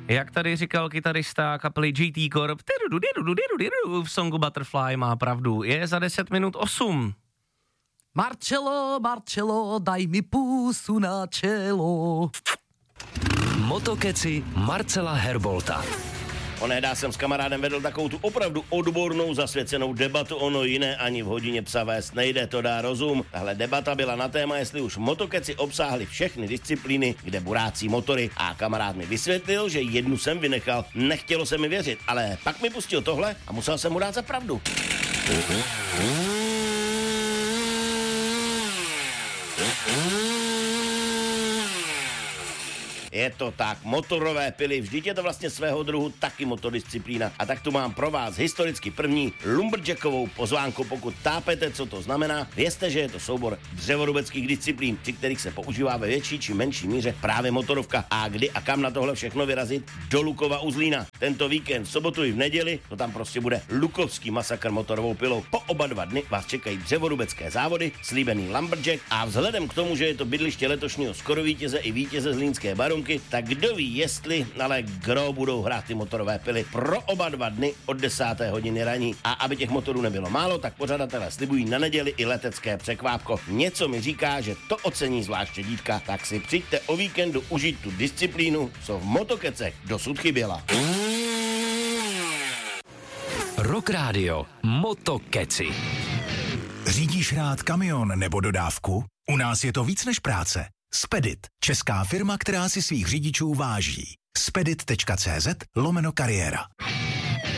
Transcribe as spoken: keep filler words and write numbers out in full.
Jak tady říkal kytarista kapely G T Corp, v songu Butterfly má pravdu. Je za deset minut osm. Marcello, Marcello, daj mi pusu na čelo. Motokeci Marcela Herbolta. Onehdy jsem s kamarádem vedl takovou tu opravdu odbornou zasvěcenou debatu, ono jiné ani v hodině psa vést nejde, to dá rozum. Tahle debata byla na téma, jestli už motokeci obsáhly všechny disciplíny, kde burácí motory, a kamarád mi vysvětlil, že jednu jsem vynechal. Nechtělo se mi věřit, ale pak mi pustil tohle a musel jsem mu dát za pravdu. Je to tak, motorové pily, vždyť je to vlastně svého druhu taky motodisciplína. A tak tu mám pro vás historicky první lumberjackovou pozvánku. Pokud tápete, co to znamená, vězte, že je to soubor dřevorubeckých disciplín, při kterých se používá ve větší či menší míře právě motorovka. A kdy a kam na tohle všechno vyrazit? Do Lukova u Zlína. Tento víkend, v sobotu i v neděli, to tam prostě bude lukovský masakr motorovou pilou. Po oba dva dny vás čekají dřevorubecké závody, slíbený lumberjack, a vzhledem k tomu, že je to bydliště letošního skoro vítěze i vítěze Zlínské Barunky, tak kdo ví, jestli, ale kdo budou hrát ty motorové pily pro oba dva dny od desáté hodiny raní. A aby těch motorů nebylo málo, tak pořadatelé slibují na neděli i letecké překvápko. Něco mi říká, že to ocení zvláště dítka, tak si přijďte o víkendu užít tu disciplínu, co v motokecech dosud chyběla. Rock Radio Motokeci. Řídíš rád kamion nebo dodávku? U nás je to víc než práce. Spedit, česká firma, která si svých řidičů váží. spedit tečka cé zet lomeno kariéra.